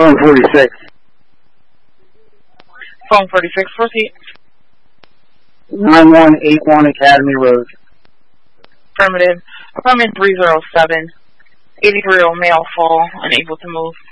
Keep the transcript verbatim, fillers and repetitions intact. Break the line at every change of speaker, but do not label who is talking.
Phone forty-six.
Phone forty-six, proceed.
nine one eight one Academy Road.
Affirmative. Apartment three oh seven. eighty-three-year-old male fall, unable to move.